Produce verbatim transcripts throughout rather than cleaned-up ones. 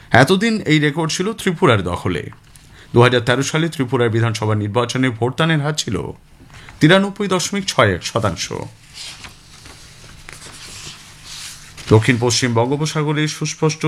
এতদিন এই রেকর্ড ছিল ত্রিপুরার দখলে। দু হাজার তেরো সালে ত্রিপুরার বিধানসভা নির্বাচনে ভোটদানের হার ছিল তিরানব্বই দশমিক ছয় এক শতাংশ। দক্ষিণ পশ্চিম বঙ্গোপসাগরে সুস্পষ্ট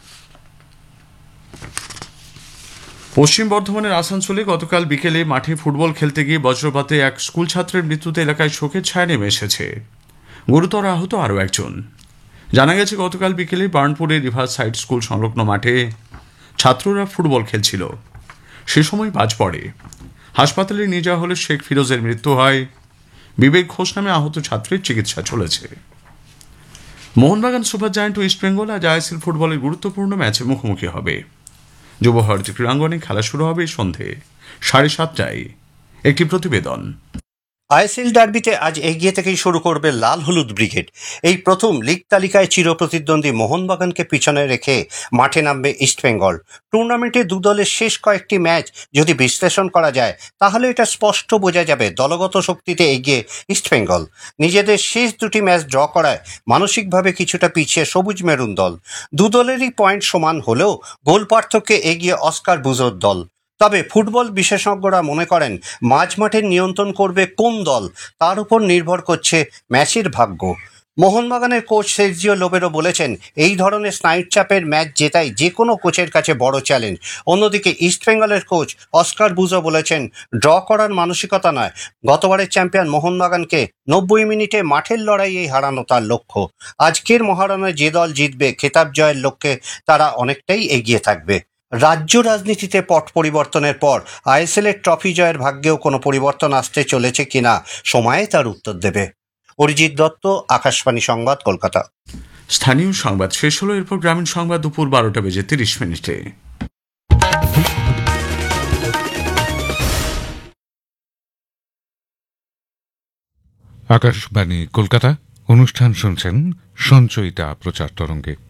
পশ্চিম বর্ধমানের আসানসোলে গতকাল বিকেলে মাঠে ফুটবল খেলতে গিয়ে বজ্রপাতে এক স্কুল ছাত্রের মৃত্যুতে এলাকায় শোকের ছায়া নেমে এসেছে। গুরুতর আহত আরও একজন। জানা গেছে, গতকাল বিকেলে বার্নপুরে রিভার সাইড স্কুল সংলগ্ন মাঠে ছাত্ররা ফুটবল খেলছিল। সে সময় বাজ পড়ে। হাসপাতালে নিয়ে যাওয়া হলে শেখ ফিরোজের মৃত্যু হয়। বিবেক ঘোষ নামে আহত ছাত্রের চিকিৎসা চলেছে। মোহনবাগান সুপার জায়ান্ট ও ইস্টবেঙ্গল আজ আইএসএল ফুটবলের গুরুত্বপূর্ণ ম্যাচে মুখোমুখি হবে। যুব ভারতী ক্রীড়াঙ্গনে খেলা শুরু হবে সন্ধে সাড়ে সাতটায়। একটি প্রতিবেদন। আইএসএল ডার্বিতে আজ এগিয়ে থেকেই শুরু করবে লাল হলুদ ব্রিগেড। এই প্রথম লিগ তালিকায় চিরপ্রতিদ্বন্দ্বী মোহনবাগানকে পিছনে রেখে মাঠে নামবে ইস্টবেঙ্গল। টুর্নামেন্টে দু দলের শেষ কয়েকটি ম্যাচ যদি বিশ্লেষণ করা যায় তাহলে এটা স্পষ্ট বোঝা যাবে দলগত শক্তিতে এগিয়ে ইস্টবেঙ্গল। নিজেদের শেষ দুটি ম্যাচ ড্র করায় মানসিকভাবে কিছুটা পিছিয়ে সবুজ মেরুন দল। দু দলেরই পয়েন্ট সমান হলেও গোল পার্থক্যে এগিয়ে অস্কার বুজোর দল। তবে ফুটবল বিশেষজ্ঞরা মনে করেন মাঝ মাঠের নিয়ন্ত্রণ করবে কোন দল তার উপর নির্ভর করছে ম্যাচের ভাগ্য। মোহনবাগানের কোচ সের্জিও লোবেরো বলেছেন, এই ধরনের স্নায়ুর চাপের ম্যাচ জেতাই যে কোনো কোচের কাছে বড় চ্যালেঞ্জ। অন্যদিকে ইস্টবেঙ্গলের কোচ অস্কার বুজো বলেছেন, ড্র করার মানসিকতা নয়, গতবারের চ্যাম্পিয়ন মোহনবাগানকে নব্বই মিনিটে মাঠের লড়াইয়েই হারানো তার লক্ষ্য। আজকের মহারণে যে দল জিতবে খেতাব জয়ের লক্ষ্যে তারা অনেকটাই এগিয়ে থাকবে। রাজ্য রাজনীতিতে পট পরিবর্তনের পর আইএসএলের ট্রফি জয়ের ভাগ্যেও কোনো পরিবর্তন আসতে চলেছে কিনা সময়ে তার উত্তর দেবে। অরিজিৎ দত্ত, আকাশবাণী সংবাদ, কলকাতা। স্থানীয় সংবাদ শেষ হলো। এরপর গ্রামীণ সংবাদ দুপুর বারোটা বেজে তিরিশ মিনিটে। আকাশবাণী কলকাতা। অনুষ্ঠান শুনছেন সঞ্চয়িতা প্রচার তরঙ্গে।